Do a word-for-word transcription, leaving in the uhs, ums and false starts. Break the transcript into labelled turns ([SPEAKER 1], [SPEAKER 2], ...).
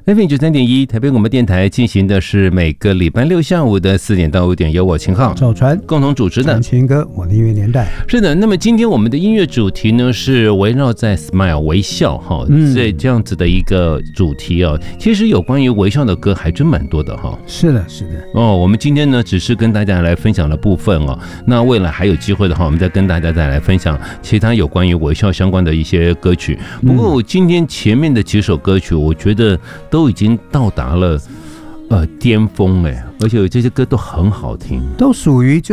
[SPEAKER 1] F M 九三点一台北广播电台进行的是每个礼拜六下午的四点到五点，由我秦浩、
[SPEAKER 2] 赵传
[SPEAKER 1] 共同主持的
[SPEAKER 2] 秦歌我的音乐年代。
[SPEAKER 1] 是的，那么今天我们的音乐主题呢是围绕在 Smile 微笑哈，
[SPEAKER 2] 嗯，
[SPEAKER 1] 这这样子的一个主题哦。其实有关于微笑的歌还真蛮多的哈。
[SPEAKER 2] 是的，是的。
[SPEAKER 1] 哦，我们今天呢只是跟大家来分享的部分哦。那未来还有机会的话，我们再跟大家再来分享其他有关于微笑相关的一些歌曲。不过我今天前面的几首歌曲，我觉得都已经到达了呃巅峰哎，而且这些歌都很好听，
[SPEAKER 2] 都属于就